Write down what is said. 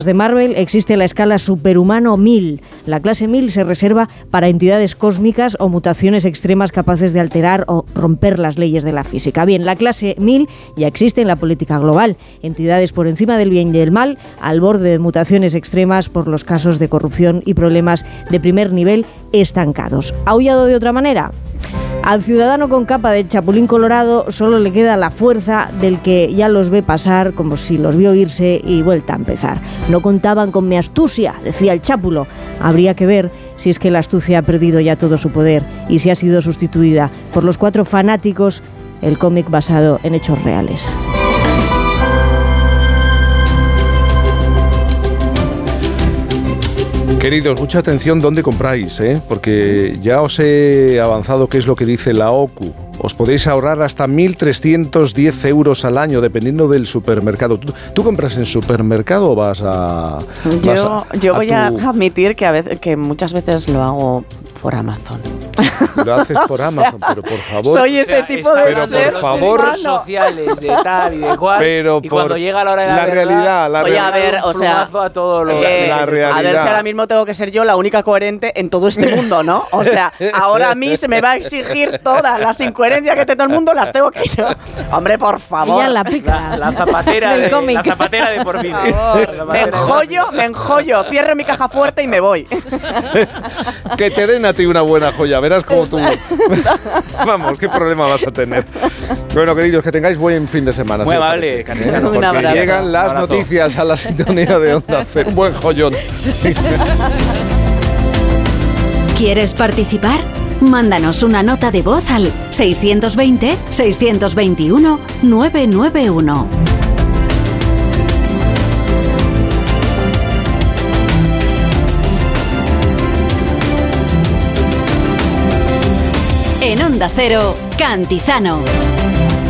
de Marvel existe la escala Superhumano 1000. La clase 1000 se reserva para entidades cósmicas o mutaciones extremas capaces de alterar o romper las leyes de la física. Bien, la clase 1000 ya existe en la política global. Entidades por encima del bien y el mal, al borde de mutaciones extremas por los casos de corrupción y problemas de primer nivel estancados. ¿Aullado de otra manera? Al ciudadano con capa de chapulín colorado solo le queda la fuerza del que ya los ve pasar como si los vio irse y vuelta a empezar. No contaban con mi astucia, decía el chápulo. Habría que ver si es que la astucia ha perdido ya todo su poder y si ha sido sustituida por los 4 fanáticos, el cómic basado en hechos reales. Queridos, mucha atención dónde compráis, porque ya os he avanzado qué es lo que dice la OCU. Os podéis ahorrar hasta 1.310 euros al año, dependiendo del supermercado. ¿Tú compras en supermercado o vas a...? Yo voy a admitir que muchas veces lo hago por Amazon. Lo haces por Amazon, pero por favor. Soy ese tipo de pero ser por favor, humano. Sociales de tal y de cual. Pero y cuando llega la hora de la realidad, oye, a ver, o sea, a todo lo la realidad. A ver si ahora mismo tengo que ser yo la única coherente en todo este mundo, ¿no? O sea, ahora a mí se me va a exigir todas las incoherencias que tiene todo el mundo, las tengo que yo. Hombre, por favor. Ella la pica. La zapatera del cómic. La zapatera de por vida. Me enjollo, cierro mi caja fuerte y me voy. Que te den a ti una buena joya, verás como tú. Vamos, qué problema vas a tener. Bueno, queridos, que tengáis buen fin de semana. Muy amable, Castellano. Porque llegan las noticias a la sintonía de Onda Cero. Un buen joyón. ¿Quieres participar? Mándanos una nota de voz al 620-621-991. En Onda Cero, Cantizano.